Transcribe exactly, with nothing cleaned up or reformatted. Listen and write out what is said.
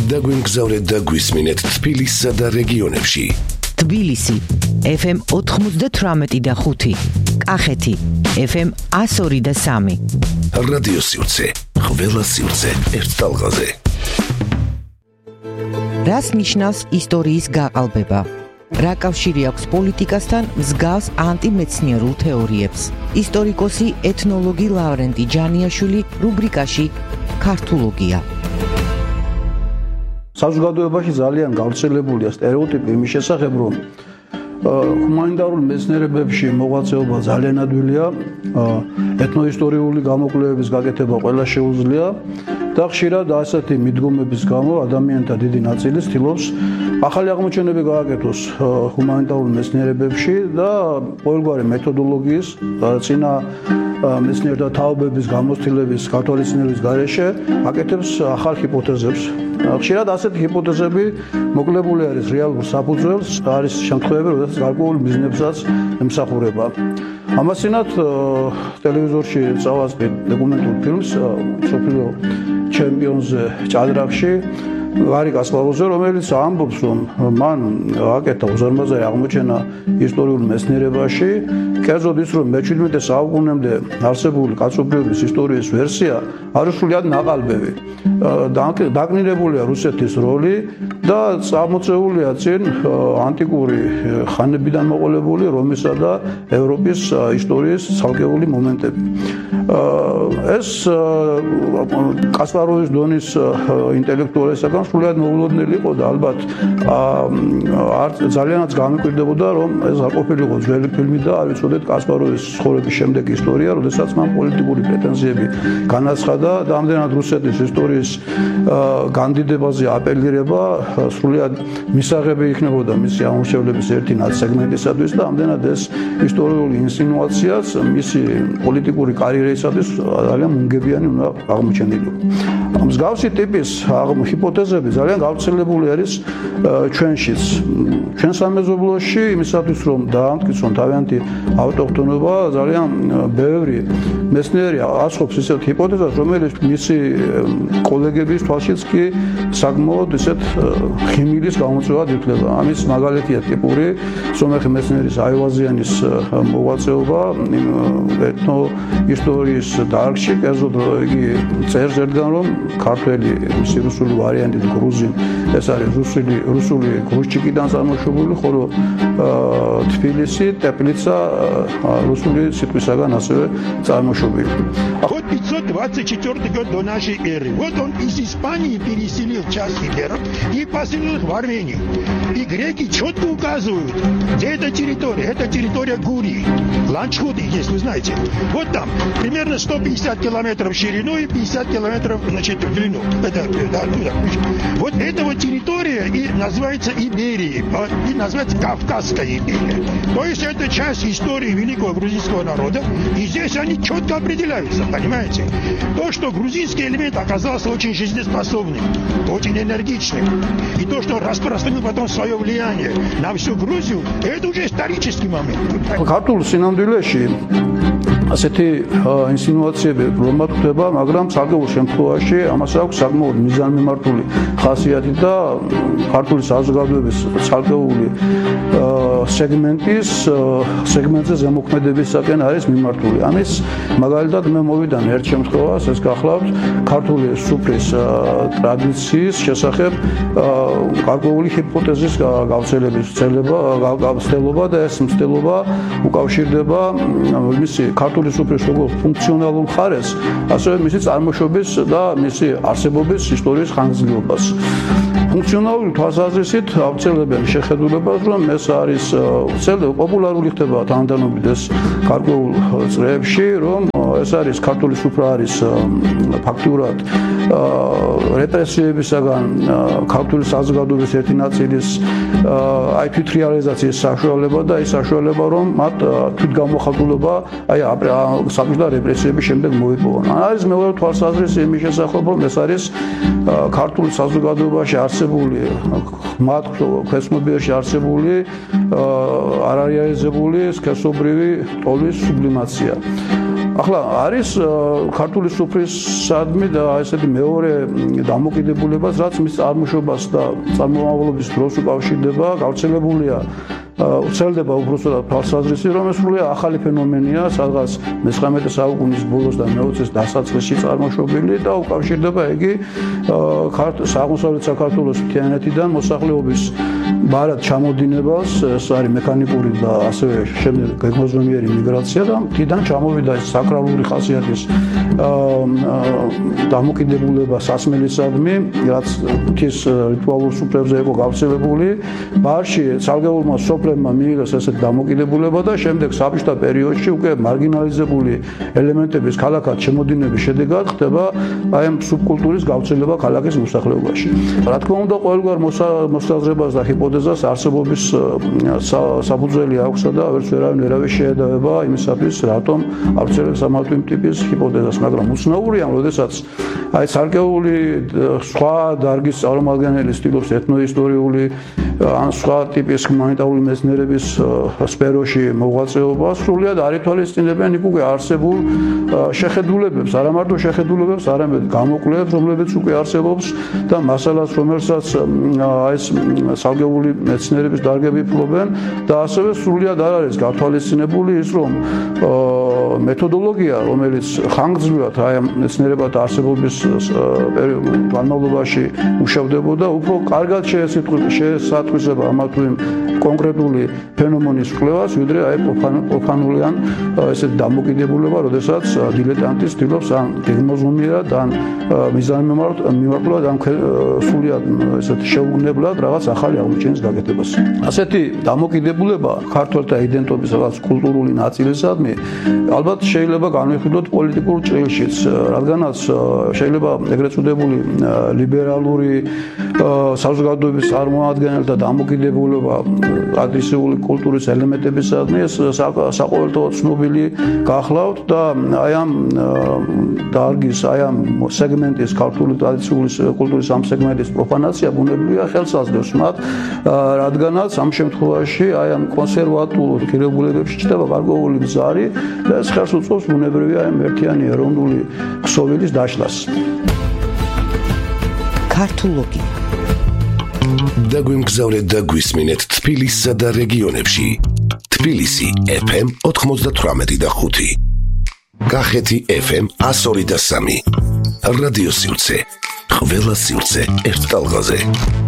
დაგვიმგზავრეთ და გვისმინეთ თბილისსა და რეგიონებში. თბილისი ეფ ემ ოთხმოცდათვრამეტი და ხუთი, კახეთი ეფ ემ εκατო ორი და სამი. რადიო სივრცე, ყველა სივრცე ერთ ტალღაზე. რას ნიშნავს ისტორიის გაყალბება? რა კავშირი აქვს პოლიტიკასთან მსგავს ანტიმეცნიერულ თეორიებს? ისტორიკოსი ეთნოლოგი ლავრენტი ჯანიაშვილი რუბრიკაში ქართულოგია. საზოგადოებაში ძალიან გავრცელებულია სტერეოტიპი იმის შესახებ, რომ ჰუმანიტარულ მეცნიერებებში მოღვაწეობა ძალიან ადვილია, ეთნოისტორიული გამოკვლევების გაკეთება ყველა შეუძლია და ხშირად ასეთი მიდგომების გამო ადამიანთა დიდი ნაწილი ცდილობს ახალი აღმოჩენები გააკეთოს ჰუმანიტარულ მეცნიერებებში და ყოველგვარი მეთოდოლოგიის წინა მეცნიერთა თაობების გამოცდილების გათვალისწინების გარეშე აკეთებს ახალ ჰიპოთეზებს. ხშირად ასეთი ჰიპოთეზები მოკლებული არის რეალურ საფუძველს, არის შემთხვევები, როდესაც გარკვეულ მიზნებსაც ემსახურება. ამასთანავ ტელევიზორში წავასწრით დოკუმენტურ ფილმს მსოფლიო ჩემპიონზე ჭადრაკში გარი კასპაროვზე, რომელიც ამბობს, რომ მან აკეთა უზარმაზარი აღმოჩენა ისტორიულ მეცნიერებაში, კერძოდ ის, რომ მეჩვიდმეტე საუკუნემდე არსებული კაცობრიობის ისტორიის ვერსია არის სრულიად ნაყალბები. დაკნინებულია რუსეთის როლი და წარმოწეულია წინ ანტიკური ხანებიდან მოყოლებული რომისა და ევროპის ისტორიის ცალკეული მომენტები. ეს კასპაროვის დონის ინტელექტუალისგან სრულიად მოულოდნელი იყო და ალბათ ძალიანაც გამიკვირდებოდა, რომ ეს არ ყოფილიყო ძველი ფილმი და არ ვიცოდეთ კასპაროვის ცხოვრების შემდეგი ისტორია, როდესაც მან პოლიტიკური პრეტენზიები განაცხადა და ამდენად რუსეთის ისტორიის განდიდებაზე აპელირება სრულიად მისაღები იქნებოდა მისი აღმოჩენების ერთი სეგმენტისათვის და ამდენად ეს ისტორიული ინსინუაციაც მისი პოლიტიკური კარიერისათვის ძალიან მუნგებიანი უნდა აღმოჩენილიყო. მსგავსი ტიპის ჰიპოთეზები ძალიან გავრცელებული არის ჩვენშიც. ჩვენ სამეზობლოში იმისათვის, რომ დაამტკიცონ თავიანთი ავტოქთონობა, ძალიან ბევრი მეცნიერი ასხობს ისეთ ჰიპოთეზას, რომელიც მისი კოლეგების თვალშიც კი საკმაოდ ისეთ ხიმილის გამოწვევად ითვლება. ამის მაგალითია ტიპური სომეხი მეცნიერის აივაზიანის მოღვაწეობა ეთნო ისტორიის დარგში, კერძოდ იგი წერს ერთგან, რომ ქართველი მისი რუსული ვარიანტი გრუზინ, ეს არის რუსული რუსული გრუშჩიკიდან წარმოშობილი, ხოლო თბილისი, ტეპლიცა რუსული სიტყვისაგან ასევე წარმოშობილი. Вот пятьсот двадцать четвёртый год до нашей эры. Вот он из Испании переселил часть сибиров и поселил их в Армению. И греки четко указывают, где эта территория. Это территория Гурии. Ланчхуды, если вы знаете. Вот там примерно сто пятьдесят километров в ширину и пятьдесят километров, значит, в длину. Это, да, туда. Вот эта вот территория и называется Иберией, и называется Кавказская империя. То есть это часть истории великого грузинского народа, и здесь они четко определяются, понимаете? То, что грузинский элемент оказался очень жизнеспособным, очень энергичным, и то, что распространил потом свое влияние на всю Грузию, это уже исторический момент. ქართულ სინამდვილეში ასეთი ინსინუაციები რომად ხდება, მაგრამ საკმაოდ შემთხვევაში ამას აქვს საკმაოდ მიზანმიმართული ხასიათი და ქართული საზოგადოების ცალკეული სეგმენტის სეგმენტზე ზემოქმედებისაკენ არის მიმართული. ამის მაგალითად მე მოვიდან ერთ შემთხვევას, ეს გახლავთ ქართული სუფრის ტრადიციის შესახებ გარკვეული ჰიპოთეზის გავრცელების ცდელობა და ეს მცდელობა უკავშირდება მისი ქართული სუფრის როგორც ფუნქციონალურ მხარეს, ასევე მისი წარმოშობის და მისი არსებობის ისტორიის ხანგრძლივობას. ფუნქციონალური თვალსაზრისით ავრცელებენ შეხედულებას, რომ ეს არის პოპულარული ხდება თანდათანობით ეს გარკვეულ წრეებში, რომ ეს არის ქართული სუფრა არის ფაქტურად რეპრესიებისაგან ქართული საზოგადოების ერთი ნაწილის აი თვითრეალიზაციის საშუალება და ის საშუალება, რომ მათ თვითგამოხატულობა აი საბჭოთა რეპრესიების შემდეგ მოიპოვონ. არის მეორე თვალსაზრისი იმის შესახებ, რომ ეს არის ქართული საზოგადოებაში არსებული მათ ქვეცნობიერში არსებული არარეალიზებული სქესობრივი ტოლის სუბლიმაცია. ახლა არის ქართული სუფრისადმი და ესეთი მეორე დამოკიდებულებაც, რაც მის წარმოშობას და წარმომავლობის დროს უკავშირდება, გავრცელებულია უცელდება უბრალოდ თვალსაზრისი, რომ ეს სრულიად ახალი ფენომენია, სადღაც მესამე საუკუნის ბოლოს და მეოცეს დასაწყისში წარმოშობილი და უკავშირდება იგი აღმოსავლეთ საქართველოს მთიანეთიდან მოსახლეობის ბარად ჩამოდინებას, ეს არის მექანიკური და ასევე შემდეგ გეგმოზომიერი მიგრაცია და მთიდან ჩამოვიდა ეს საკრალური ხასიათის დამოკიდებულება სასმელისადმი, რაც ღვთის რიტუალურ სუფრებზე იყო გავრცელებული. ბარში ცალკეულმა სოფლებმა მიიღეს ესეთი დამოკიდებულება და შემდეგ საბჭოთა პერიოდში უკვე მარგინალიზებული ელემენტების ქალაქად შემოდინების შედეგად ხდება აი ამ სუბკულტურის გავრცელება ქალაქის მოსახლეობაში. რა თქმა უნდა, ყოველგვარ მოსაზრებას და ჰიპოთეზას არსებობის საფუძველი აქვს და ვერც ვერავინ ვერავის შეედავება იმისათვის, რატომ ავრცელებს ამ ტიპის ჰიპოთეზას, მაგრამ უცნაურია, როდესაც აი ცალკეული სხვა დარგის წარმომადგენელი ცდილობს ეთნოისტორიული ან სხვა ტიპის ჰუმანიტარული მეცნიერების სფეროში მოღვაწეობა, სრულიად არ ითვალისწინებენ იქ უკვე არსებულ შეხედულებებს, არა მარტო შეხედულებებს, არამედ გამოკვლევებს, რომლებიც უკვე არსებობს და მასალას, რომელსაც ეს ცალკეული მეცნიერების დარგები ფლობენ და ასევე სრულიად არ არის გათვალისწინებული ის, რომ მეთოდოლოგია, რომელიც ხანგრძლივად აი ამ მეცნიერებათა არსებობის განმავლობაში მუშავდებოდა, უფრო კარგად შეესატყვისება ამა თუ იმ კონკრეტული ფენომენის კვლევას, ვიდრე აი პროფანულიან ესეთ დამოკიდებულება, როდესაც დილეტანტი ცდილობს ან გეგმოზომიერად, ან მიზანმიმართულად, ან სრულიად ესეთ შეუგნებლად რაღაც ახალი აღმოჩენის გაკეთებას. ასეთი დამოკიდებულება ქართველთა იდენტობის რაღაც კულტურული ნაწილისადმი ალბათ შეიძლება განვიხილოთ პოლიტიკურ ჭრილშიც, რადგანაც შეიძლება ეგრეთ წოდებული ლიბერალური საზოგადოების წარმომადგენელთა დამოკიდებულება აგრესიული კულტურის ელემენტებისადმი ეს საყოველთაოდ ცნობილი გახლავთ და აი ამ დარგის, აი ამ სეგმენტის, ქართული ტრადიციული კულტურის ამ სეგმენტის პროფანაცია ბუნებრივია ხელს აძლევს მათ, რადგანაც ამ შემთხვევაში აი ამ კონსერვატულ ღირებულებებში ჩნდება გარკვეული ბზარი და ეს ხელს უწყობს ბუნებრივია ამ ერთიანი ეროვნული ქსოვილის დაშლას. ქართულოგი დაგვიმგზავრეთ და გვისმინეთ თბილისსა და რეგიონებში. თბილისი ეფ ემ ოთხმოცდათვრამეტი და ხუთი. კახეთი ეფ ემ ასორი და სამი. რადიო სივრცე. ყველა სივრცე ერთ ტალღაზე.